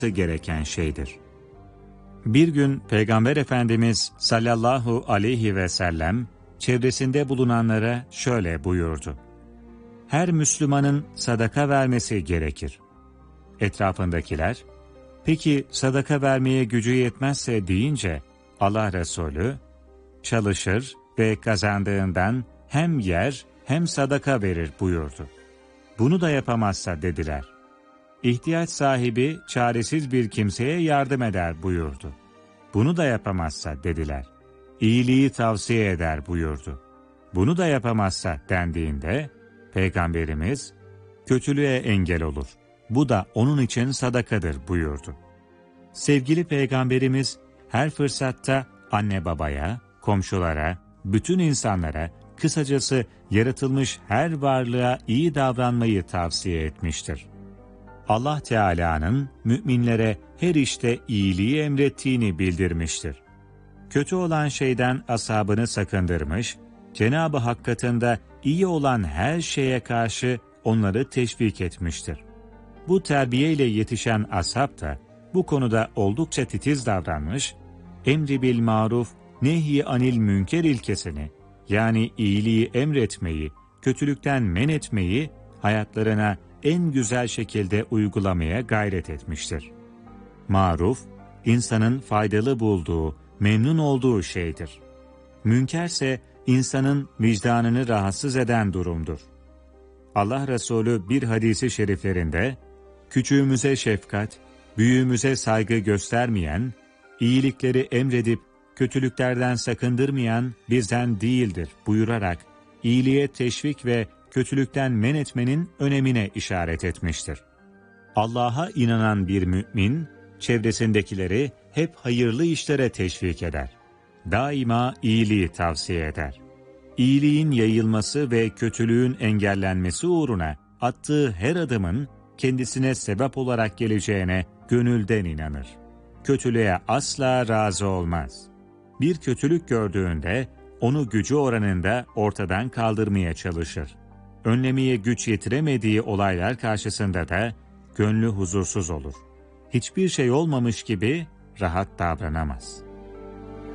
gereken şeydir. Bir gün Peygamber Efendimiz sallallahu aleyhi ve sellem çevresinde bulunanlara şöyle buyurdu: Her Müslümanın sadaka vermesi gerekir. Etrafındakiler, peki sadaka vermeye gücü yetmezse deyince Allah Resulü, çalışır ve kazandığından hem yer hem sadaka verir buyurdu. Bunu da yapamazsa dediler. İhtiyaç sahibi çaresiz bir kimseye yardım eder buyurdu. Bunu da yapamazsa dediler. İyiliği tavsiye eder buyurdu. Bunu da yapamazsa dendiğinde Peygamberimiz kötülüğe engel olur. Bu da onun için sadakadır buyurdu. Sevgili Peygamberimiz her fırsatta anne babaya, komşulara, bütün insanlara, kısacası yaratılmış her varlığa iyi davranmayı tavsiye etmiştir. Allah Teala'nın müminlere her işte iyiliği emrettiğini bildirmiştir. Kötü olan şeyden ashabını sakındırmış, Cenab-ı Hak katında iyi olan her şeye karşı onları teşvik etmiştir. Bu terbiyeyle yetişen ashab da bu konuda oldukça titiz davranmış, emri bil maruf, nehy anil münker ilkesini, yani iyiliği emretmeyi, kötülükten men etmeyi hayatlarına en güzel şekilde uygulamaya gayret etmiştir. Maruf, insanın faydalı bulduğu, memnun olduğu şeydir. Münkerse insanın vicdanını rahatsız eden durumdur. Allah Resulü bir hadisi şeriflerinde, küçüğümüze şefkat, büyüğümüze saygı göstermeyen, iyilikleri emredip kötülüklerden sakındırmayan bizden değildir buyurarak, iyiliğe teşvik ve kötülükten men etmenin önemine işaret etmiştir. Allah'a inanan bir mümin, çevresindekileri hep hayırlı işlere teşvik eder. Daima iyiliği tavsiye eder. İyiliğin yayılması ve kötülüğün engellenmesi uğruna attığı her adımın kendisine sebep olarak geleceğine gönülden inanır. Kötülüğe asla razı olmaz. Bir kötülük gördüğünde onu gücü oranında ortadan kaldırmaya çalışır. Önlemeye güç yetiremediği olaylar karşısında da gönlü huzursuz olur. Hiçbir şey olmamış gibi rahat davranamaz.